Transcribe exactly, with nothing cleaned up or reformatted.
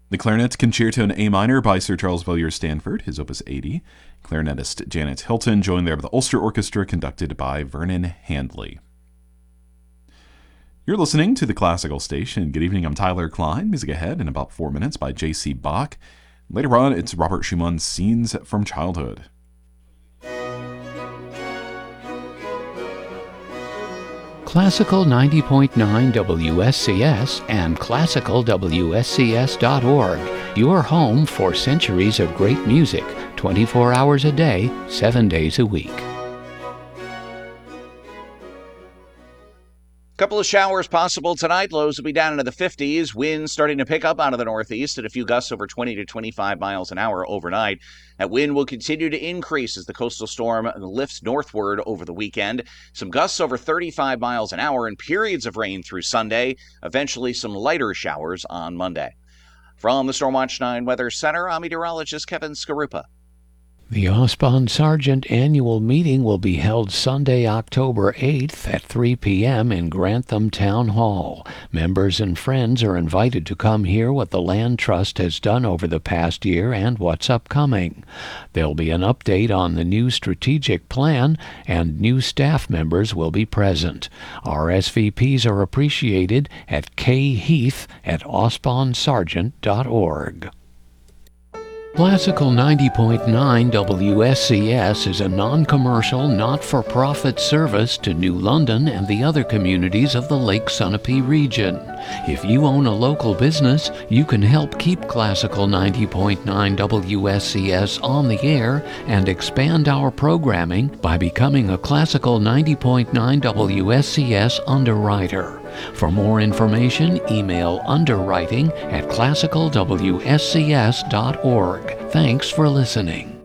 The Clarinet Concerto in A minor by Sir Charles Villiers-Stanford, his Opus eighty. Clarinetist Janet Hilton joined there with the Ulster Orchestra conducted by Vernon Handley. You're listening to the Classical Station. Good evening, I'm Tyler Klein. Music ahead in about four minutes by J C. Bach. Later on, it's Robert Schumann's Scenes from Childhood. Classical ninety point nine W S C S and classical W S C S dot org. Your home for centuries of great music, twenty-four hours a day, seven days a week. Couple of showers possible tonight. Lows will be down into the fifties. Winds starting to pick up out of the northeast at a few gusts over twenty to twenty-five miles an hour overnight. That wind will continue to increase as the coastal storm lifts northward over the weekend. Some gusts over thirty-five miles an hour and periods of rain through Sunday. Eventually some lighter showers on Monday. From the Stormwatch nine Weather Center, I'm meteorologist Kevin Skarupa. The Osbon Sargent annual meeting will be held Sunday, October eighth at three p.m. in Grantham Town Hall. Members and friends are invited to come hear what the Land Trust has done over the past year and what's upcoming. There'll be an update on the new strategic plan, and new staff members will be present. R S V Ps are appreciated at k heath at osbon sargent dot org. Classical ninety point nine W S C S is a non-commercial, not-for-profit service to New London and the other communities of the Lake Sunapee region. If you own a local business, you can help keep Classical ninety point nine W S C S on the air and expand our programming by becoming a Classical ninety point nine W S C S underwriter. For more information, email underwriting at classical w s c s dot org. Thanks for listening.